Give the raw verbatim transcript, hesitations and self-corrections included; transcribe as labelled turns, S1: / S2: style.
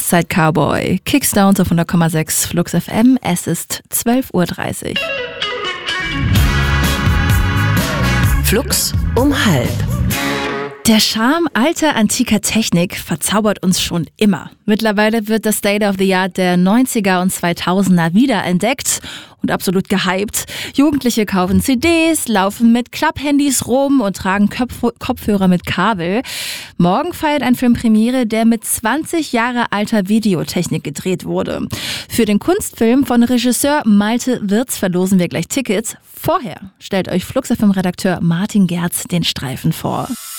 S1: Ostside Cowboy, Kickstone auf hundert Komma sechs Flux F M. Es ist zwölf Uhr dreißig.
S2: Flux um halb.
S1: Der Charme alter, antiker Technik verzaubert uns schon immer. Mittlerweile wird das State of the Art der neunziger und zweitausender wiederentdeckt und absolut gehypt. Jugendliche kaufen C Ds, laufen mit Klapphandys rum und tragen Köpf- Kopfhörer mit Kabel. Morgen feiert ein Film Premiere, der mit zwanzig Jahre alter Videotechnik gedreht wurde. Für den Kunstfilm von Regisseur Malte Wirz verlosen wir gleich Tickets. Vorher stellt euch Flux F M-Redakteur Martin Gerz den Streifen vor.